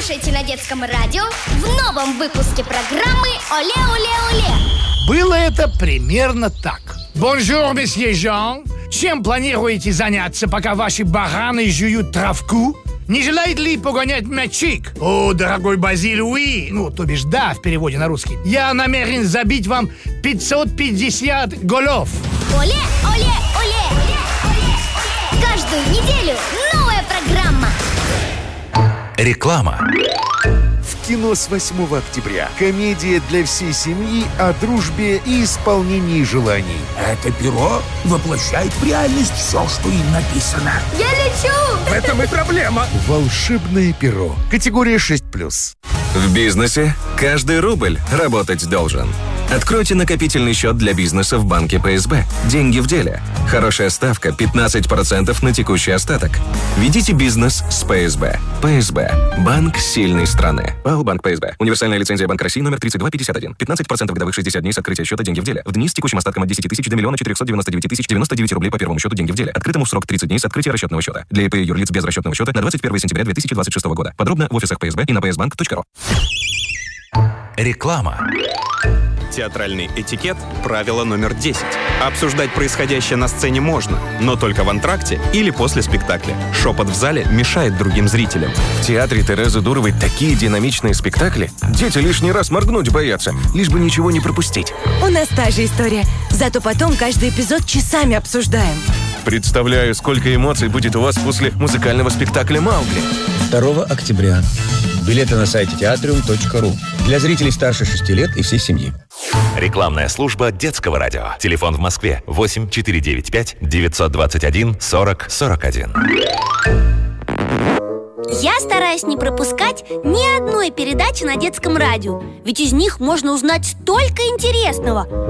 Слушайте на детском радио в новом выпуске программы «Оле-оле-оле». Было это примерно так. Бонжур, месье Жан. Чем планируете заняться, пока ваши бараны жуют травку? Не желаете ли погонять мячик? О, дорогой Базиль, уи. Ну, то бишь да, в переводе на русский. Я намерен забить вам 550 голов. Оле-оле-оле. Каждую неделю новая программа. Реклама. В кино с 8 октября. Комедия для всей семьи о дружбе и исполнении желаний. Это перо воплощает в реальность все, что им написано. Я лечу! В этом и проблема. Волшебное перо. Категория 6+. В бизнесе каждый рубль работать должен. Откройте накопительный счет для бизнеса в банке ПСБ. Деньги в деле. Хорошая ставка 15% на текущий остаток. Ведите бизнес с ПСБ. ПСБ. Банк сильной страны. ПАО Банк ПСБ. Универсальная лицензия Банка России номер 3251. 15% годовых 60 дней с открытия счета деньги в деле. В дни с текущим остатком от 10 тысяч до 1 499 099 рублей по первому счету деньги в деле. Открытому в срок 30 дней с открытия расчетного счета. Для ИП и юрлиц без расчетного счета на 21 сентября 2026 года. Подробно в офисах ПСБ и на psbank.ru. Реклама. Театральный этикет – правило номер 10. Обсуждать происходящее на сцене можно, но только в антракте или после спектакля. Шепот в зале мешает другим зрителям. В театре Терезы Дуровой такие динамичные спектакли. Дети лишний раз моргнуть боятся, лишь бы ничего не пропустить. У нас та же история. Зато потом каждый эпизод часами обсуждаем. Представляю, сколько эмоций будет у вас после музыкального спектакля «Маугли». 2 октября. Билеты на сайте teatrium.ru. Для зрителей старше 6 лет и всей семьи. Рекламная служба детского радио. Телефон в Москве 8 495 921 40 41. Я стараюсь не пропускать ни одной передачи на детском радио, ведь из них можно узнать столько интересного.